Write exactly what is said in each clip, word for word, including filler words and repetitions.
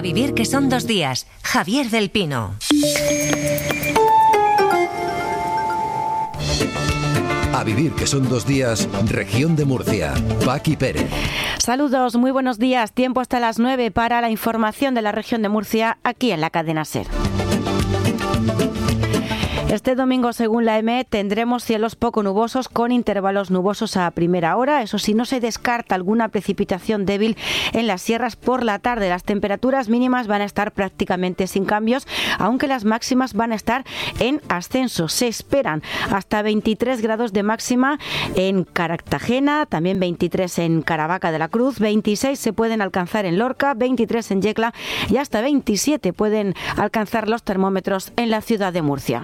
vivir que son dos días. Javier del Pino. A vivir que son dos días, región de Murcia. Paqui Pérez. Saludos, muy buenos días. Tiempo hasta las nueve para la información de la región de Murcia aquí en la cadena SER. Este domingo, según la E M E, tendremos cielos poco nubosos con intervalos nubosos a primera hora. Eso sí, no se descarta alguna precipitación débil en las sierras por la tarde. Las temperaturas mínimas van a estar prácticamente sin cambios, aunque las máximas van a estar en ascenso. Se esperan hasta veintitrés grados de máxima en Cartagena, también veintitrés en Caravaca de la Cruz, veintiséis se pueden alcanzar en Lorca, veintitrés en Yecla y hasta veintisiete pueden alcanzar los termómetros en la ciudad de Murcia.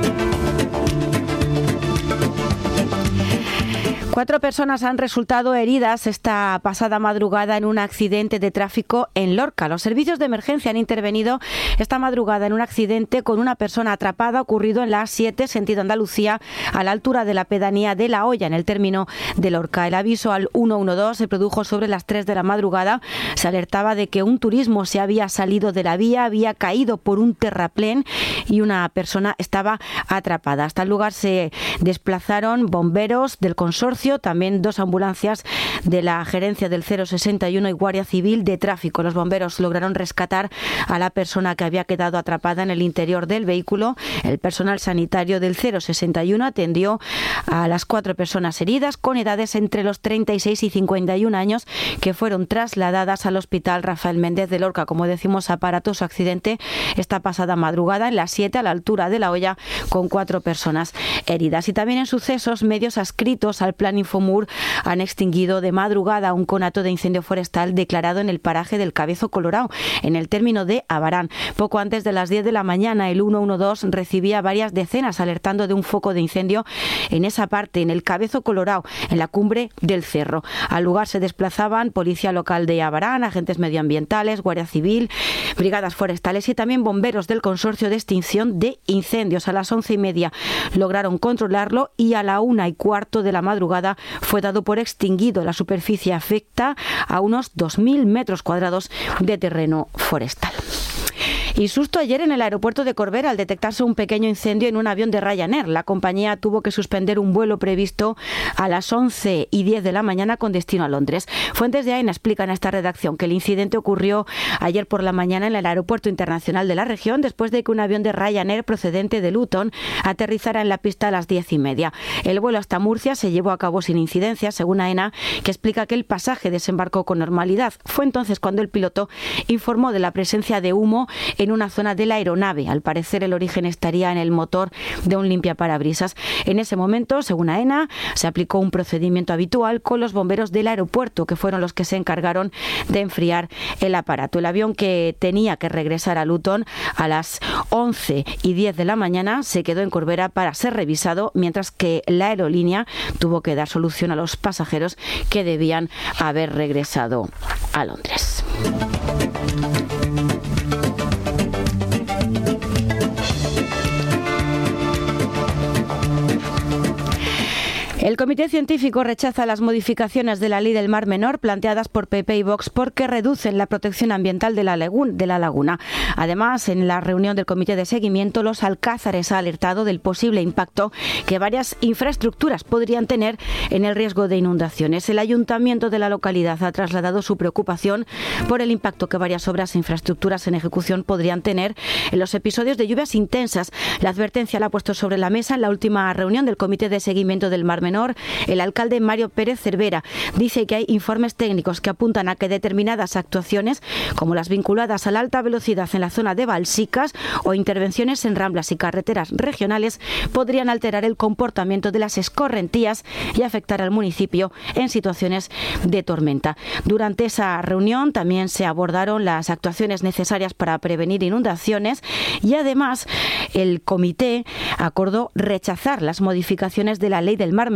Cuatro personas han resultado heridas esta pasada madrugada en un accidente de tráfico en Lorca. Los servicios de emergencia han intervenido esta madrugada en un accidente con una persona atrapada ocurrido en la A siete, sentido Andalucía, a la altura de la pedanía de La Hoya, en el término de Lorca. El aviso al ciento doce se produjo sobre las tres de la madrugada. Se alertaba de que un turismo se había salido de la vía, había caído por un terraplén y una persona estaba atrapada. Hasta el lugar se desplazaron bomberos del consorcio, también dos ambulancias de la gerencia del cero sesenta y uno y Guardia Civil de Tráfico. Los bomberos lograron rescatar a la persona que había quedado atrapada en el interior del vehículo. El personal sanitario del cero sesenta y uno atendió a las cuatro personas heridas con edades entre los treinta y seis y cincuenta y un años que fueron trasladadas al Hospital Rafael Méndez de Lorca. Como decimos, aparatoso accidente esta pasada madrugada en la siete a la altura de La Hoya con cuatro personas heridas. Y también en sucesos, medios adscritos al plan Infomur han extinguido de madrugada un conato de incendio forestal declarado en el paraje del Cabezo Colorado, en el término de Abarán. Poco antes de las diez de la mañana, el ciento doce recibía varias decenas alertando de un foco de incendio en esa parte, en el Cabezo Colorado, en la cumbre del cerro. Al lugar se desplazaban policía local de Abarán, agentes medioambientales, Guardia Civil, brigadas forestales y también bomberos del Consorcio de Extinción de Incendios. A las once y media lograron controlarlo y a la una y cuarto de la madrugada fue dado por extinguido. La superficie afecta a unos dos mil metros cuadrados de terreno forestal. Y susto ayer en el aeropuerto de Corbera al detectarse un pequeño incendio en un avión de Ryanair. La compañía tuvo que suspender un vuelo previsto a las once y diez de la mañana con destino a Londres. Fuentes de AENA explican a esta redacción que el incidente ocurrió ayer por la mañana en el aeropuerto internacional de la región después de que un avión de Ryanair procedente de Luton aterrizara en la pista a las diez y media. El vuelo hasta Murcia se llevó a cabo sin incidencias, según AENA, que explica que el pasaje desembarcó con normalidad. Fue entonces cuando el piloto informó de la presencia de humo en una zona de la aeronave. Al parecer, el origen estaría en el motor de un limpiaparabrisas. En ese momento, según AENA, se aplicó un procedimiento habitual con los bomberos del aeropuerto, que fueron los que se encargaron de enfriar el aparato. El avión, que tenía que regresar a Luton a las once y diez de la mañana, se quedó en Corbera para ser revisado, mientras que la aerolínea tuvo que dar solución a los pasajeros que debían haber regresado a Londres. El Comité Científico rechaza las modificaciones de la Ley del Mar Menor planteadas por P P y Vox porque reducen la protección ambiental de la, de la laguna. Además, en la reunión del Comité de Seguimiento, Los Alcázares ha alertado del posible impacto que varias infraestructuras podrían tener en el riesgo de inundaciones. El Ayuntamiento de la localidad ha trasladado su preocupación por el impacto que varias obras e infraestructuras en ejecución podrían tener en los episodios de lluvias intensas. La advertencia la ha puesto sobre la mesa en la última reunión del Comité de Seguimiento del Mar Menor. El alcalde Mario Pérez Cervera dice que hay informes técnicos que apuntan a que determinadas actuaciones, como las vinculadas a la alta velocidad en la zona de Balsicas o intervenciones en ramblas y carreteras regionales, podrían alterar el comportamiento de las escorrentías y afectar al municipio en situaciones de tormenta. Durante esa reunión también se abordaron las actuaciones necesarias para prevenir inundaciones y además el comité acordó rechazar las modificaciones de la Ley del Mar Menor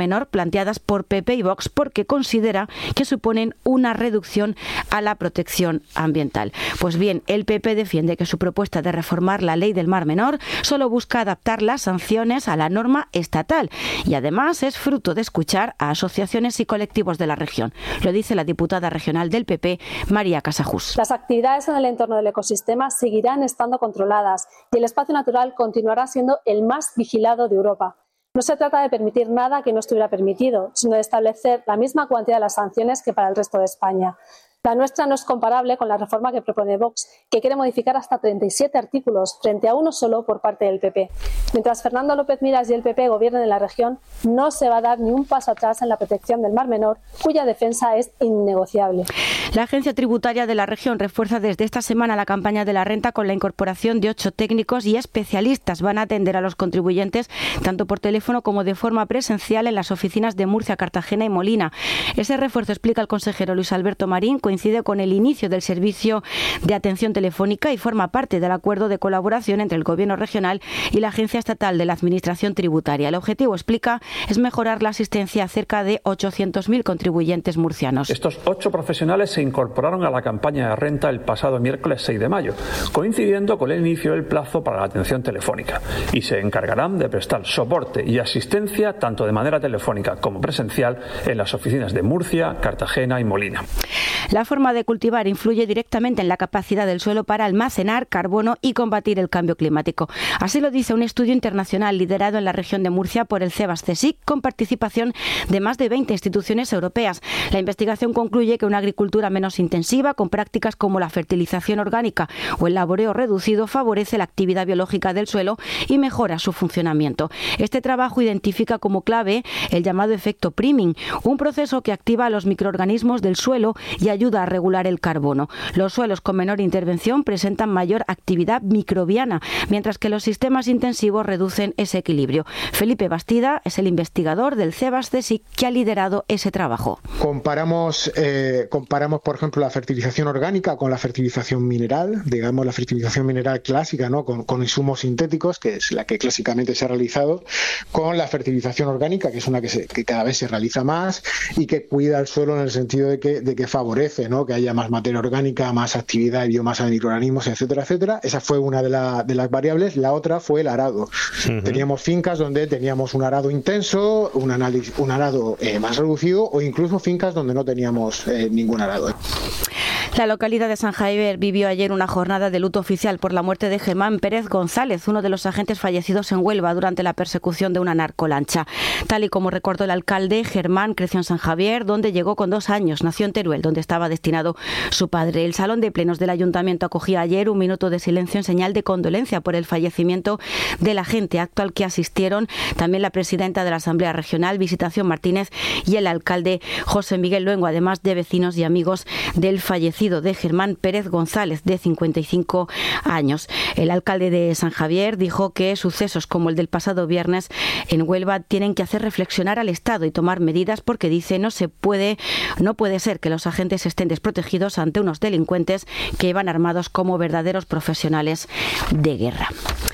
Menor planteadas por P P y Vox porque considera que suponen una reducción a la protección ambiental. Pues bien, el P P defiende que su propuesta de reformar la ley del Mar Menor solo busca adaptar las sanciones a la norma estatal y además es fruto de escuchar a asociaciones y colectivos de la región. Lo dice la diputada regional del P P, María Casajús. Las actividades en el entorno del ecosistema seguirán estando controladas y el espacio natural continuará siendo el más vigilado de Europa. No se trata de permitir nada que no estuviera permitido, sino de establecer la misma cuantía de las sanciones que para el resto de España. La nuestra no es comparable con la reforma que propone Vox, que quiere modificar hasta treinta y siete artículos frente a uno solo por parte del P P. Mientras Fernando López Miras y el P P gobiernen en la región, no se va a dar ni un paso atrás en la protección del Mar Menor, cuya defensa es innegociable. La Agencia Tributaria de la región refuerza desde esta semana la campaña de la renta con la incorporación de ocho técnicos y especialistas. Van a atender a los contribuyentes tanto por teléfono como de forma presencial en las oficinas de Murcia, Cartagena y Molina. Ese refuerzo, explica el consejero Luis Alberto Marín, coincide con el inicio del servicio de atención telefónica y forma parte del acuerdo de colaboración entre el Gobierno regional y la Agencia Estatal de la Administración Tributaria. El objetivo, explica, es mejorar la asistencia a cerca de ochocientos mil contribuyentes murcianos. Estos ocho profesionales se incorporaron a la campaña de renta el pasado miércoles seis de mayo, coincidiendo con el inicio del plazo para la atención telefónica, y se encargarán de prestar soporte y asistencia tanto de manera telefónica como presencial en las oficinas de Murcia, Cartagena y Molina. La forma de cultivar influye directamente en la capacidad del suelo para almacenar carbono y combatir el cambio climático. Así lo dice un estudio internacional liderado en la región de Murcia por el CEBAS-CSIC con participación de más de veinte instituciones europeas. La investigación concluye que una agricultura menos intensiva, con prácticas como la fertilización orgánica o el laboreo reducido, favorece la actividad biológica del suelo y mejora su funcionamiento. Este trabajo identifica como clave el llamado efecto priming, un proceso que activa a los microorganismos del suelo y ayuda a regular el carbono. Los suelos con menor intervención presentan mayor actividad microbiana, mientras que los sistemas intensivos reducen ese equilibrio. Felipe Bastida es el investigador del CEBAS-CSIC que ha liderado ese trabajo. Comparamos, eh, comparamos, por ejemplo, la fertilización orgánica con la fertilización mineral, digamos la fertilización mineral clásica, ¿no? con, con insumos sintéticos, que es la que clásicamente se ha realizado, con la fertilización orgánica, que es una que, se, que cada vez se realiza más y que cuida el suelo en el sentido de que, de que favorece, ¿no? que haya más materia orgánica, más actividad de biomasa de microorganismos, etcétera, etcétera. Esa fue una de, la, de las variables. La otra fue el arado. Uh-huh. Teníamos fincas donde teníamos un arado intenso, un, análisis, un arado eh, más reducido o incluso fincas donde no teníamos eh, ningún arado. La localidad de San Javier vivió ayer una jornada de luto oficial por la muerte de Germán Pérez González, uno de los agentes fallecidos en Huelva durante la persecución de una narcolancha. Tal y como recordó el alcalde, Germán creció en San Javier, donde llegó con dos años. Nació en Teruel, donde estaba destinado su padre. El salón de plenos del ayuntamiento acogía ayer un minuto de silencio en señal de condolencia por el fallecimiento del agente, acto al que asistieron también la presidenta de la Asamblea Regional, Visitación Martínez, y el alcalde José Miguel Luengo, además de vecinos y amigos del fallecido de Germán Pérez González, de cincuenta y cinco años. El alcalde de San Javier dijo que sucesos como el del pasado viernes en Huelva tienen que hacer reflexionar al Estado y tomar medidas porque, dice, no se puede, no puede ser que los agentes estén desprotegidos ante unos delincuentes que van armados como verdaderos profesionales de guerra.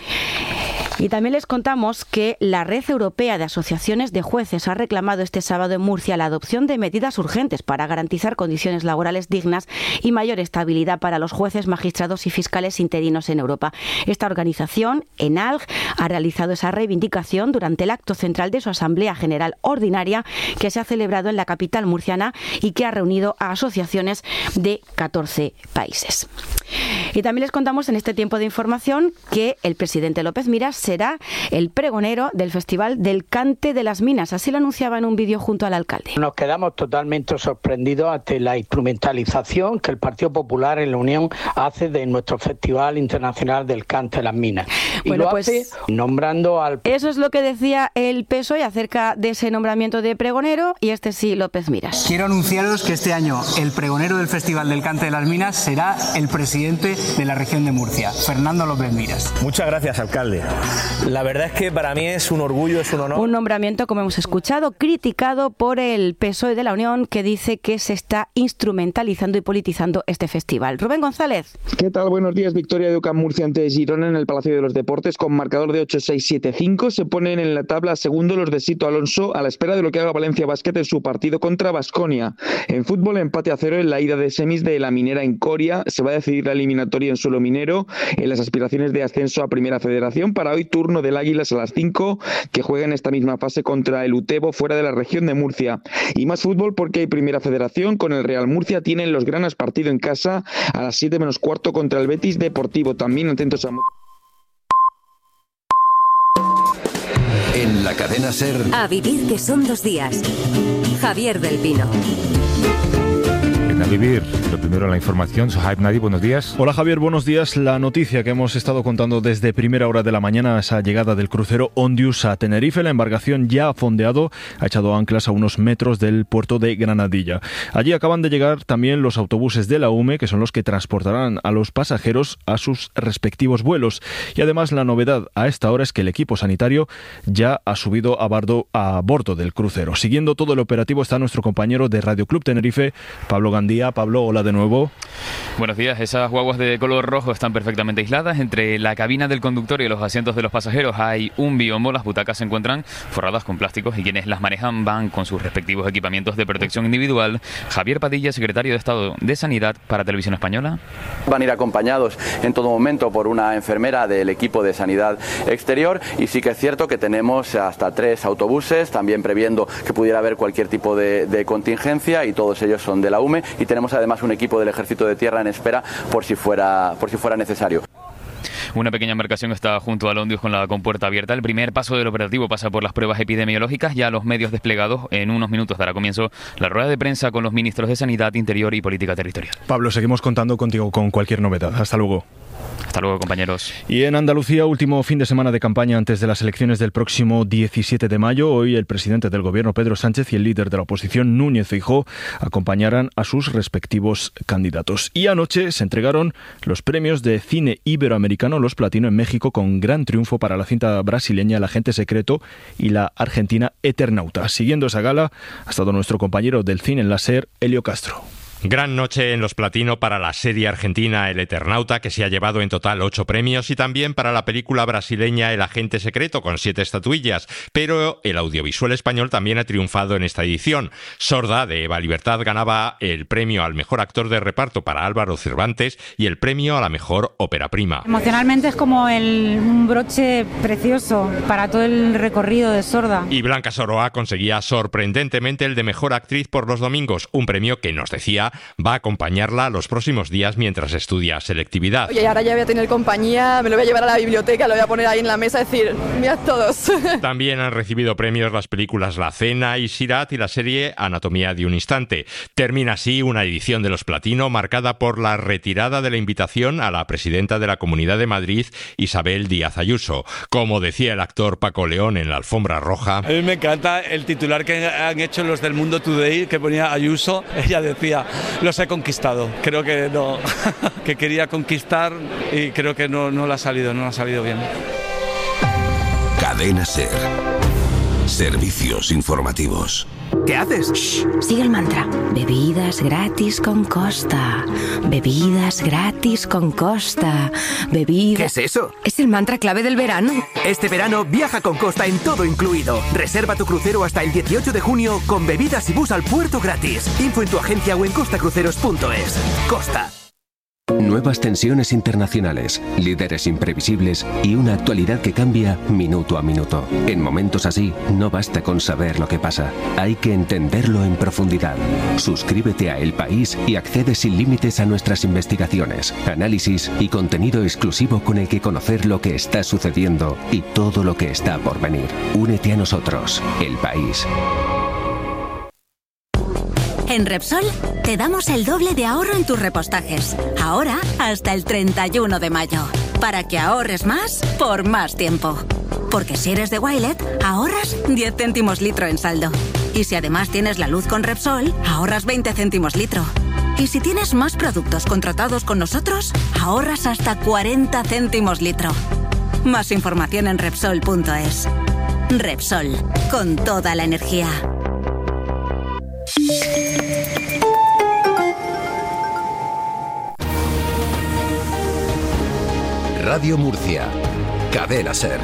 Y también les contamos que la Red Europea de Asociaciones de Jueces ha reclamado este sábado en Murcia la adopción de medidas urgentes para garantizar condiciones laborales dignas y mayor estabilidad para los jueces, magistrados y fiscales interinos en Europa. Esta organización, ENALG, ha realizado esa reivindicación durante el acto central de su Asamblea General Ordinaria que se ha celebrado en la capital murciana y que ha reunido a asociaciones de catorce países. Y también les contamos en este tiempo de información que el presidente López Miras será el pregonero del Festival del Cante de las Minas. Así lo anunciaba en un vídeo junto al alcalde. Nos quedamos totalmente sorprendidos ante la instrumentalización que el Partido Popular en la Unión hace de nuestro Festival Internacional del Cante de las Minas. Y bueno, lo pues, hace nombrando al... Eso es lo que decía el P S O E acerca de ese nombramiento de pregonero, y este sí, López Miras. Quiero anunciaros que este año el pregonero del Festival del Cante de las Minas será el presidente de la región de Murcia, Fernando López Miras. Muchas gracias, alcalde. La verdad es que para mí es un orgullo, es un honor. Un nombramiento, como hemos escuchado, criticado por el P S O E de la Unión, que dice que se está instrumentalizando y politizando este festival. Rubén González. ¿Qué tal? Buenos días. Victoria de UCAM Murcia ante Girona en el Palacio de los Deportes con marcador de ocho seis siete cinco. Se ponen en la tabla segundo los de Sito Alonso a la espera de lo que haga Valencia Basket en su partido contra Baskonia. En fútbol, empate a cero en la ida de semis de la Minera en Coria. Se va a decidir la eliminatoria en suelo minero en las aspiraciones de ascenso a Primera Federación. Para hoy, turno del Águilas a las cinco, que juega en esta misma fase contra el Utebo fuera de la región de Murcia. Y más fútbol porque hay Primera Federación con el Real Murcia. Tienen los Granas partido en casa a las siete menos cuarto contra el Betis Deportivo. También atentos a... En la cadena SER... A vivir que son dos días. Javier del Pino. A vivir. Lo primero, la información. Sohaib Nadi, buenos días. Hola Javier, buenos días. La noticia que hemos estado contando desde primera hora de la mañana, esa llegada del crucero Ondius a Tenerife. La embarcación ya ha fondeado, ha echado anclas a unos metros del puerto de Granadilla. Allí acaban de llegar también los autobuses de la U M E, que son los que transportarán a los pasajeros a sus respectivos vuelos. Y además la novedad a esta hora es que el equipo sanitario ya ha subido a bordo, a bordo del crucero. Siguiendo todo el operativo está nuestro compañero de Radio Club Tenerife, Pablo Gandía. Pablo, hola de nuevo. Buenos días. Esas guaguas de color rojo están perfectamente aisladas. Entre la cabina del conductor y los asientos de los pasajeros hay un biombo. Las butacas se encuentran forradas con plásticos y quienes las manejan van con sus respectivos equipamientos de protección individual. Javier Padilla, secretario de Estado de Sanidad para Televisión Española. Van a ir acompañados en todo momento por una enfermera del equipo de sanidad exterior y sí que es cierto que tenemos hasta tres autobuses, también previendo que pudiera haber cualquier tipo de, de contingencia, y todos ellos son de la U M E. Y tenemos además un equipo del Ejército de Tierra en espera por si fuera, por si fuera necesario. Una pequeña embarcación está junto al Ondius con la compuerta abierta. El primer paso del operativo pasa por las pruebas epidemiológicas. Ya los medios desplegados. En unos minutos dará comienzo la rueda de prensa con los ministros de Sanidad, Interior y Política Territorial. Pablo, seguimos contando contigo con cualquier novedad. Hasta luego. Hasta luego, compañeros. Y en Andalucía, último fin de semana de campaña antes de las elecciones del próximo diecisiete de mayo. Hoy el presidente del gobierno, Pedro Sánchez, y el líder de la oposición, Núñez Feijóo, acompañarán a sus respectivos candidatos. Y anoche se entregaron los premios de cine iberoamericano, los Platino, en México, con gran triunfo para la cinta brasileña El Agente Secreto y la argentina Eternauta. Siguiendo esa gala ha estado nuestro compañero del cine en la SER, Elio Castro. Gran noche en los Platino para la serie argentina El Eternauta, que se ha llevado en total ocho premios, y también para la película brasileña El Agente Secreto, con siete estatuillas. Pero el audiovisual español también ha triunfado en esta edición. Sorda, de Eva Libertad, ganaba el premio al mejor actor de reparto para Álvaro Cervantes y el premio a la mejor ópera prima. Emocionalmente es como el, un broche precioso para todo el recorrido de Sorda. Y Blanca Soroa conseguía sorprendentemente el de mejor actriz por Los Domingos, un premio que, nos decía, va a acompañarla los próximos días mientras estudia selectividad. Oye, ahora ya voy a tener compañía, me lo voy a llevar a la biblioteca, lo voy a poner ahí en la mesa y decir, mirad todos. También han recibido premios las películas La Cena y Sirat y la serie Anatomía de un Instante. Termina así una edición de los Platino marcada por la retirada de la invitación a la presidenta de la Comunidad de Madrid, Isabel Díaz Ayuso. Como decía el actor Paco León en la alfombra roja. A mí me encanta el titular que han hecho los del Mundo Today, que ponía Ayuso. Ella decía: los he conquistado. Creo que no, que quería conquistar y creo que no, no le ha salido, no le ha salido bien. Cadena SER. Servicios informativos. ¿Qué haces? Shh, sigue el mantra. Bebidas gratis con Costa. Bebidas gratis con Costa. Bebidas... ¿Qué es eso? Es el mantra clave del verano. Este verano viaja con Costa en todo incluido. Reserva tu crucero hasta el dieciocho de junio con bebidas y bus al puerto gratis. Info en tu agencia o en costacruceros punto es. Costa. Nuevas tensiones internacionales, líderes imprevisibles y una actualidad que cambia minuto a minuto. En momentos así, no basta con saber lo que pasa, hay que entenderlo en profundidad. Suscríbete a El País y accede sin límites a nuestras investigaciones, análisis y contenido exclusivo con el que conocer lo que está sucediendo y todo lo que está por venir. Únete a nosotros, El País. En Repsol te damos el doble de ahorro en tus repostajes. Ahora hasta el treinta y uno de mayo. Para que ahorres más por más tiempo. Porque si eres de Wilet, ahorras diez céntimos litro en saldo. Y si además tienes la luz con Repsol, ahorras veinte céntimos litro. Y si tienes más productos contratados con nosotros, ahorras hasta cuarenta céntimos litro. Más información en Repsol punto es. Repsol, con toda la energía. Radio Murcia, Cadena SER.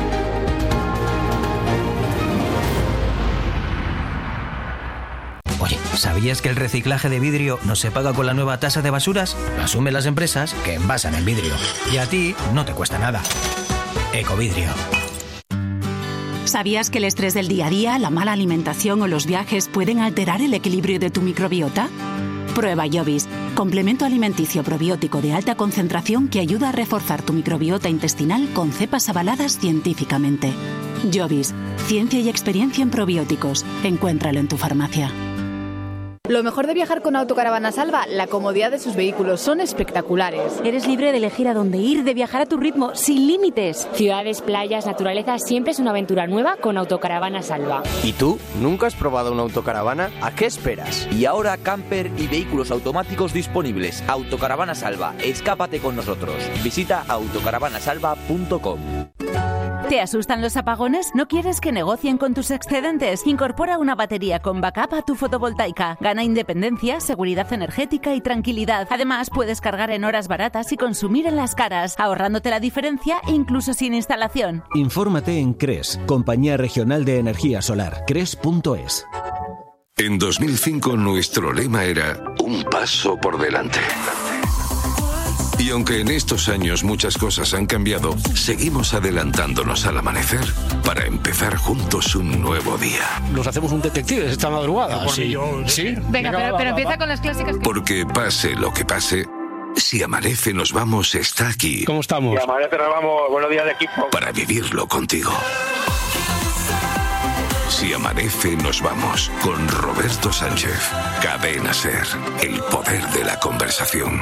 Oye, ¿sabías que el reciclaje de vidrio no se paga con la nueva tasa de basuras? Lo asumen las empresas que envasan el vidrio. Y a ti no te cuesta nada. Ecovidrio. ¿Sabías que el estrés del día a día, la mala alimentación o los viajes pueden alterar el equilibrio de tu microbiota? Prueba Jovis, complemento alimenticio probiótico de alta concentración que ayuda a reforzar tu microbiota intestinal con cepas avaladas científicamente. Jovis, ciencia y experiencia en probióticos. Encuéntralo en tu farmacia. Lo mejor de viajar con Autocaravana Salva, la comodidad de sus vehículos, son espectaculares. Eres libre de elegir a dónde ir, de viajar a tu ritmo, sin límites. Ciudades, playas, naturaleza, siempre es una aventura nueva con Autocaravana Salva. ¿Y tú? ¿Nunca has probado una autocaravana? ¿A qué esperas? Y ahora camper y vehículos automáticos disponibles. Autocaravana Salva, escápate con nosotros. Visita autocaravana salva punto com. ¿Te asustan los apagones? ¿No quieres que negocien con tus excedentes? Incorpora una batería con backup a tu fotovoltaica. Gana independencia, seguridad energética y tranquilidad. Además, puedes cargar en horas baratas y consumir en las caras, ahorrándote la diferencia incluso sin instalación. Infórmate en CRES, Compañía Regional de Energía Solar, cres punto es. En dos mil cinco nuestro lema era un paso por delante. Y aunque en estos años muchas cosas han cambiado, seguimos adelantándonos al amanecer para empezar juntos un nuevo día. Nos hacemos un detective esta madrugada. Sí. ¿Sí? Venga, pero, pero empieza con las clásicas. Porque pase lo que pase, Si Amanece Nos Vamos está aquí. ¿Cómo estamos? Si Amanece Nos Vamos, buenos días de equipo. Para vivirlo contigo. Si Amanece Nos Vamos, con Roberto Sánchez. Cadena SER, el poder de la conversación.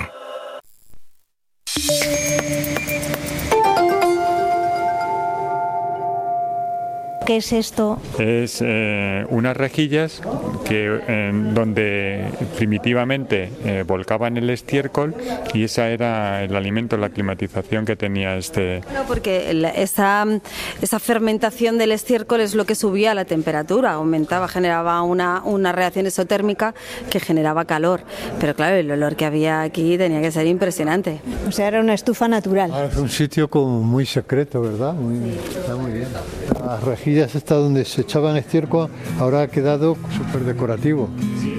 ¿Qué es esto? Es eh, unas rejillas que, eh, donde primitivamente eh, volcaban el estiércol y esa era el alimento, la climatización que tenía este... No, porque la, esa, esa fermentación del estiércol es lo que subía la temperatura, aumentaba, generaba una, una reacción exotérmica que generaba calor. Pero claro, el olor que había aquí tenía que ser impresionante. O sea, era una estufa natural. Ah, es un sitio como muy secreto, ¿verdad? Muy, sí. Está muy bien. Las rejillas estas donde se echaban estiércol ahora ha quedado súper decorativo.